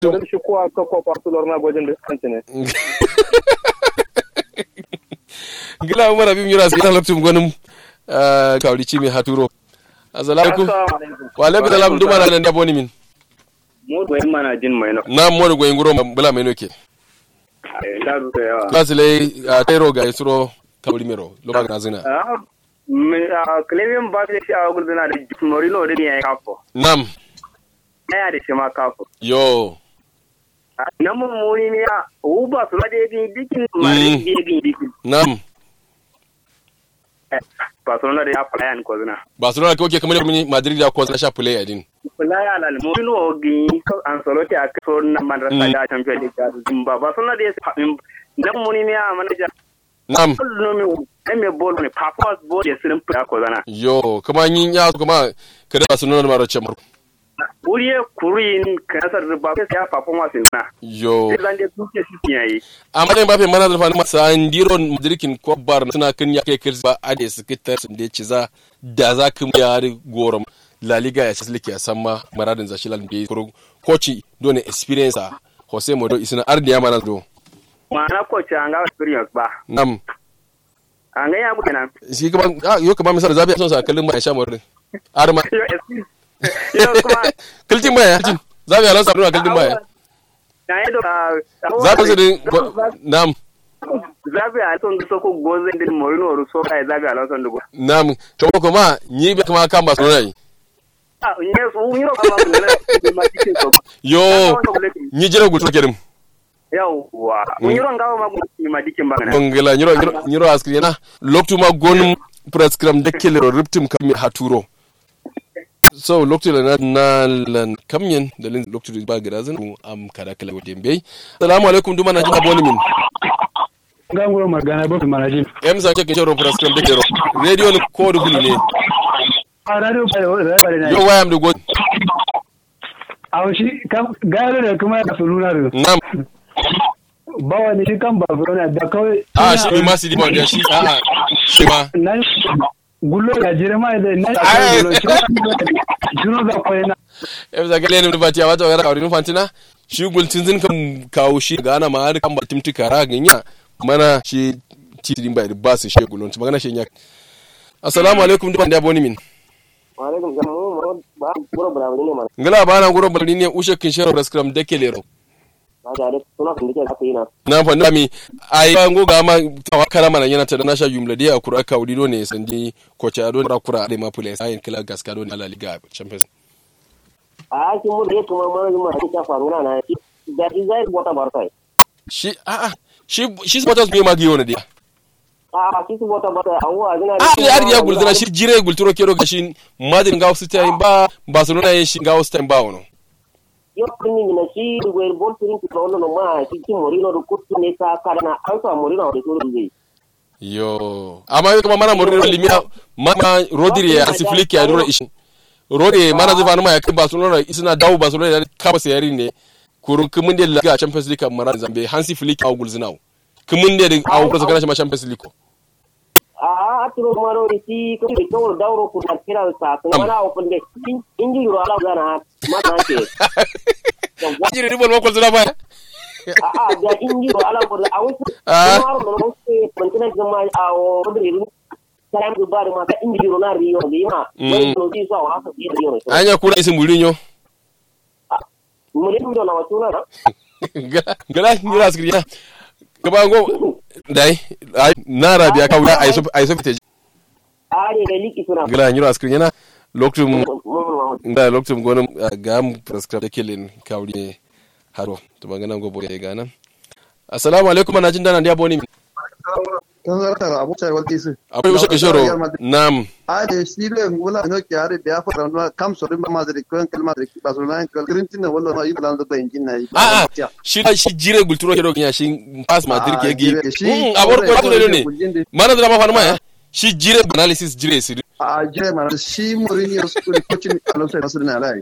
Don shi ko aka ko Barcelona gojin da kanci ne. Gila Umar Abim Yura sai lokacin gonin kawri ci mai haturo. Assalamu alaikum. Wa alaikum salam duma nan da boni min. Mu goyin mana jin mai no. Na mu goyin guro bula mai no ke. Da su da yawa. Basile tairo ga isro kawri mero lokacin razina. Clevian ba shi a gurduna da Morino da ya kafo. Nam. Ya da shi ma kafo. Yo. Nan mun muni ne ya uba su da dikin mari dikin. Nam. Barcelona da ya plan ko zina. Barcelona ko ke kamar mini Madrid da ko sha play adin. Play alal Morino gi Ancelotti a kaso nan man rasa da Champions League da Zimba. Barcelona da ya nan muni ne ya manager. Nam. Me bol ne performance bol ya sirin fita ko zana. Yo, kuma yin ya kuma kada Barcelona mara chamar. Uriye kurin kasar da ba sai ya performance na. Yo. Zan da duke shi yayi. Amma dai Mbappe mana da fani masa Andiro Madridin ko bar suna kan ya kai kirsi ba ade su kitar sun da ci za da za ka ya gorom La Liga ya silike ya samma maradin zashilan da ko coach don experience Jose Mourinho isna ardiya mana do. Mana coach an ga experience ba. Nam. An ga ya buke nan. Shi kuma yo kuma misali zabi son sa kallin mai sha Mourinho. Arma. Yo kuma kaltin baya tin zabi alon sa kaltin baya. Zabi su din nam. Zabi alon so ko gozen din Mourinho ru so kai zabi alon son dugo. Nam. To kuma ni be kuma kan Barcelona yi. Yo, ni jira gutu kerim. Yawwa, nyiro ngawo ma ma dikin bangana. Bangala nyiro askri na loktu ma gonum prescribe de kelero riptim kam haturo. So loktu na lan kamyen da loktu ba grazin am kada kala dembe. Assalamu alaikum duma na jina boni min. Nganguro magana ba manajin. Emza ke kero prescribe de kelero. Radio ni ko duguli ne. Radio ba ne. Yo wayam de go. Shi kam gare da kuma da suluna da. Nam. Bawa ne shi kan Barcelona da kawai. Shi ma sidi ba da shi shi ma. Nan gullo da jirma da nan juno da koyna. Emza ga lenu ba tiya wata gara kawrin fantina. Shi gultin zin kan kawo shi ga ana ma har kan batim tikara ganya mana shi tidin ba ba su she gulon magana shi nya. Assalamu alaikum duban da boni min. Alaikum salam ba guro bravo ne man. Ngala bana guro balni ne ushe kin shero prescribe de kelero. Ba da suna kan dake aka yi na. Na fa nami ai bango ga ma tawakkala mana yana ta na sha jumla de akura ka wuri ne sandi ko cha don rakura da ma pule sai kila gaska don la liga champions. Kin mu da kuma ma ta faru na da zai bota barkai. Shi bota su ma giyo ne dia. Shi su bota awwa azina. Ni ya gulzana shi jire gulturo kero gashin madin ga wasu tayin ba Barcelona yin shi ga wasu tayin ba wono. Yo primi na shi wer bol turin ko no ma shi Mourinho do kutu ne ka kana alfa Mourinho do turu zai. Yo amma yo kuma mana Mourinho limia mana Rodri ya asifliki ya dora ishin. Rodri mana zai fanu ma ya kan Barcelona isina dawo Barcelona da ka ba sayari ne kurun kumun da Liga Champions League mara Zambe Hansi Flick au gulzinau. Kumun da au ko kana shi Champions League. Aturo maro risi ko be to dauro ku da kira sa ko mana open de inji ro ala gana ma na ke inji ri bol mo ko zura ba da inji ro ala ko da awu maro no se pantina jama awo rodri salam du bar ma ka inji ro na riyo de ma no di so ha so riyo anya kula isi Mourinho Mourinho na watuna gala ngira skriya gaba go dai na rabiya ka wuya ai so fite are da liki suna gala nyiro askrin yana loktum gonum gam prescribe kelin kawri haro to bangana go bore ga nan assalamu alaikum ana jin dana dia boni kan zarta abu sai walti su akwai ushe kishoro nam ade sile wala no kyare biya fa ran kam so rimba madrid ko kalma madrid barcelona ko grintin wala no iblan da injin na shi jire gulturo kero kinya shi pass madrid ke gi abor ko to ne mana da ma fa ma shi jire analysis jire siri jire mana shi Mourinho school coaching alonso nasir na lai